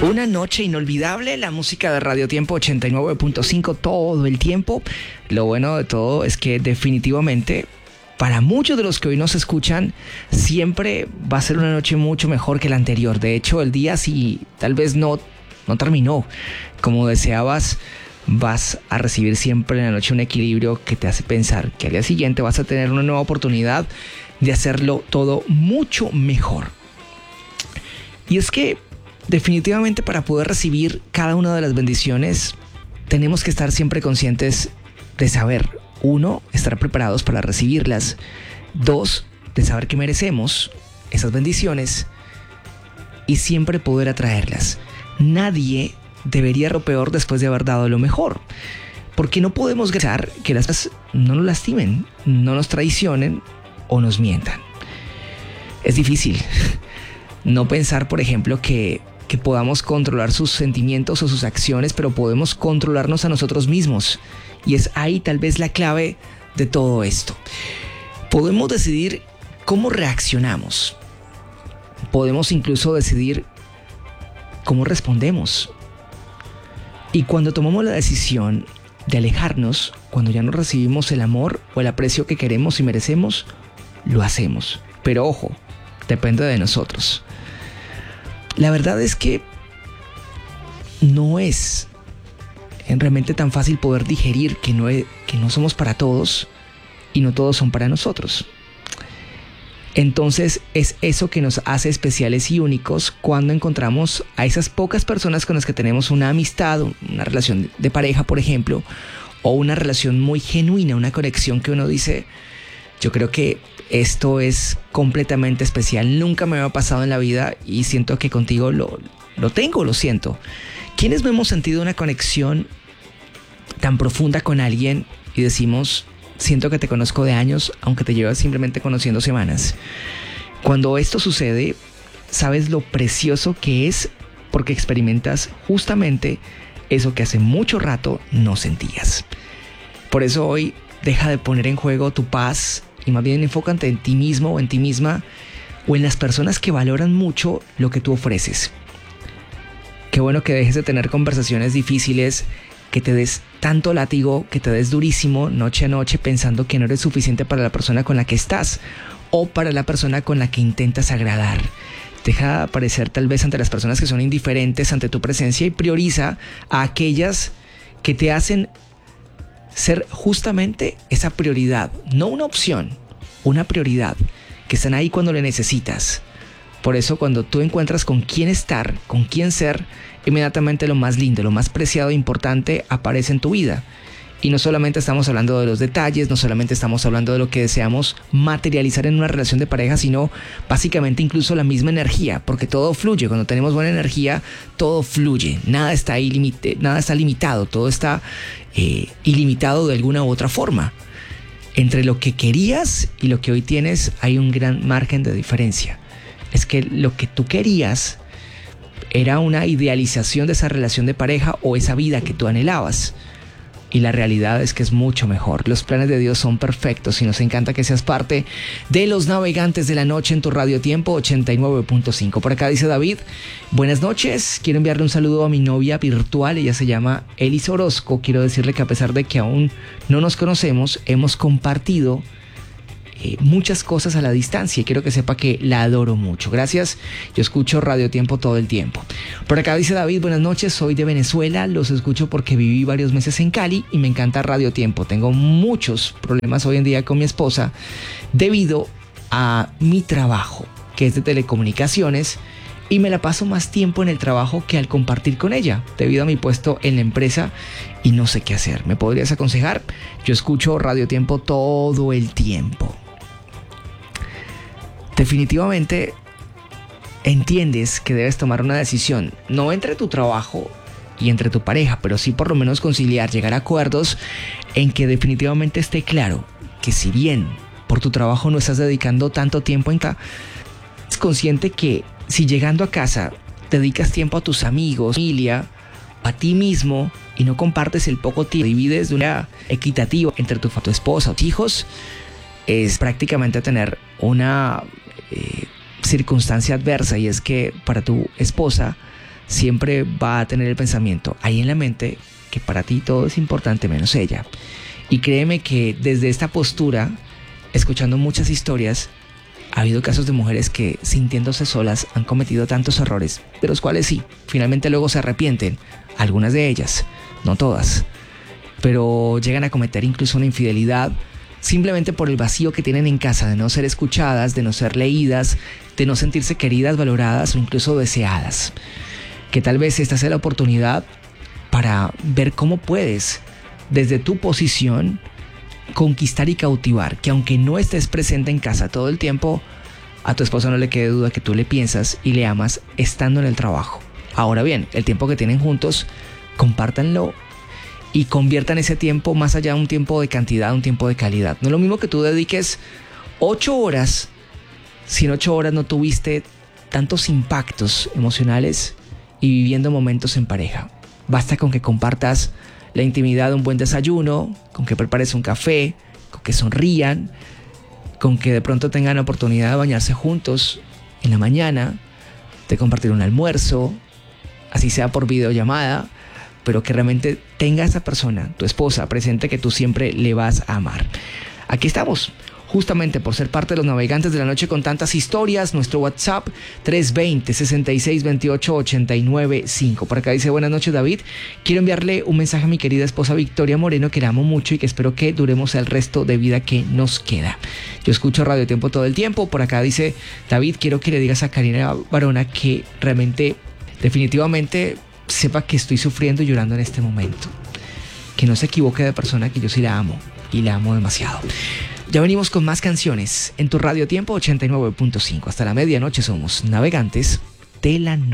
Una noche inolvidable, la música de Radio Tiempo 89.5 todo el tiempo. Lo bueno de todo es que definitivamente para muchos de los que hoy nos escuchan siempre va a ser una noche mucho mejor que la anterior. De hecho, el día, si tal vez no terminó como deseabas, vas a recibir siempre en la noche un equilibrio que te hace pensar que al día siguiente vas a tener una nueva oportunidad de hacerlo todo mucho mejor. Y es que definitivamente para poder recibir cada una de las bendiciones tenemos que estar siempre conscientes de saber, 1, estar preparados para recibirlas, 2, de saber que merecemos esas bendiciones y siempre poder atraerlas. Nadie debería lo peor después de haber dado lo mejor, porque no podemos dejar que las cosas no nos lastimen, no nos traicionen o nos mientan. Es difícil no pensar, por ejemplo, que podamos controlar sus sentimientos o sus acciones, pero podemos controlarnos a nosotros mismos. Y es ahí tal vez la clave de todo esto. Podemos decidir cómo reaccionamos. Podemos incluso decidir cómo respondemos. Y cuando tomamos la decisión de alejarnos, cuando ya no recibimos el amor o el aprecio que queremos y merecemos, lo hacemos. Pero ojo, depende de nosotros. La verdad es que no es realmente tan fácil poder digerir que no somos para todos y no todos son para nosotros. Entonces es eso que nos hace especiales y únicos cuando encontramos a esas pocas personas con las que tenemos una amistad, una relación de pareja, por ejemplo, o una relación muy genuina, una conexión que uno dice, yo creo que esto es completamente especial, nunca me había pasado en la vida y siento que contigo lo siento. ¿Quiénes no hemos sentido una conexión tan profunda con alguien y decimos, siento que te conozco de años, aunque te llevas simplemente conociendo semanas? Cuando esto sucede, sabes lo precioso que es porque experimentas justamente eso que hace mucho rato no sentías. Por eso hoy deja de poner en juego tu paz y más bien enfócate en ti mismo o en ti misma o en las personas que valoran mucho lo que tú ofreces. Qué bueno que dejes de tener conversaciones difíciles, que te des tanto látigo, que te des durísimo noche a noche pensando que no eres suficiente para la persona con la que estás o para la persona con la que intentas agradar. Deja de aparecer tal vez ante las personas que son indiferentes ante tu presencia y prioriza a aquellas que te hacen ser justamente esa prioridad, no una opción, una prioridad, que están ahí cuando le necesitas. Por eso cuando tú encuentras con quién estar, con quién ser, inmediatamente lo más lindo, lo más preciado e importante aparece en tu vida. Y no solamente estamos hablando de los detalles, no solamente estamos hablando de lo que deseamos materializar en una relación de pareja, sino básicamente incluso la misma energía, porque todo fluye. Cuando tenemos buena energía, todo fluye. Nada está limitado, todo está ilimitado de alguna u otra forma. Entre lo que querías y lo que hoy tienes hay un gran margen de diferencia. Es que lo que tú querías era una idealización de esa relación de pareja o esa vida que tú anhelabas. Y la realidad es que es mucho mejor. Los planes de Dios son perfectos y nos encanta que seas parte de los navegantes de la noche en tu Radio Tiempo 89.5. Por acá dice David, buenas noches. Quiero enviarle un saludo a mi novia virtual. Ella se llama Elis Orozco. Quiero decirle que a pesar de que aún no nos conocemos, hemos compartido muchas cosas a la distancia y quiero que sepa que la adoro mucho. Gracias, yo escucho Radio Tiempo todo el tiempo. Por acá dice David, buenas noches, soy de Venezuela, los escucho porque viví varios meses en Cali y me encanta Radio Tiempo. Tengo muchos problemas hoy en día con mi esposa debido a mi trabajo, que es de telecomunicaciones, y me la paso más tiempo en el trabajo que al compartir con ella, debido a mi puesto en la empresa y no sé qué hacer. ¿Me podrías aconsejar? Yo escucho Radio Tiempo todo el tiempo. Definitivamente entiendes que debes tomar una decisión, no entre tu trabajo y entre tu pareja, pero sí por lo menos conciliar, llegar a acuerdos en que definitivamente esté claro que si bien por tu trabajo no estás dedicando tanto tiempo en casa, es consciente que si llegando a casa dedicas tiempo a tus amigos, familia, a ti mismo y no compartes el poco tiempo, divides de una equitativa entre tu esposa o tus hijos, es prácticamente tener una circunstancia adversa, y es que para tu esposa siempre va a tener el pensamiento ahí en la mente que para ti todo es importante menos ella. Y créeme que desde esta postura, escuchando muchas historias, ha habido casos de mujeres que, sintiéndose solas, han cometido tantos errores, de los cuales sí, finalmente luego se arrepienten. Algunas de ellas, no todas, pero llegan a cometer incluso una infidelidad simplemente por el vacío que tienen en casa de no ser escuchadas, de no ser leídas, de no sentirse queridas, valoradas o incluso deseadas. Que tal vez esta sea la oportunidad para ver cómo puedes, desde tu posición, conquistar y cautivar, que aunque no estés presente en casa todo el tiempo, a tu esposa no le quede duda que tú le piensas y le amas estando en el trabajo. Ahora bien, el tiempo que tienen juntos, compártanlo y conviertan ese tiempo más allá de un tiempo de cantidad, un tiempo de calidad. No es lo mismo que tú dediques 8 horas, si en 8 horas no tuviste tantos impactos emocionales y viviendo momentos en pareja. Basta con que compartas la intimidad de un buen desayuno, con que prepares un café, con que sonrían, con que de pronto tengan la oportunidad de bañarse juntos en la mañana, de compartir un almuerzo, así sea por videollamada, pero que realmente tenga a esa persona, tu esposa, presente, que tú siempre le vas a amar. Aquí estamos, justamente por ser parte de los navegantes de la noche con tantas historias. Nuestro WhatsApp 320-6628-895. Por acá dice: buenas noches, David. Quiero enviarle un mensaje a mi querida esposa Victoria Moreno, que la amo mucho y que espero que duremos el resto de vida que nos queda. Yo escucho Radio Tiempo todo el tiempo. Por acá dice: David, quiero que le digas a Karina Barona que realmente, definitivamente, sepa que estoy sufriendo y llorando en este momento. Que no se equivoque de persona, que yo sí la amo y la amo demasiado. Ya venimos con más canciones en tu Radio Tiempo 89.5. Hasta la medianoche somos navegantes de la noche.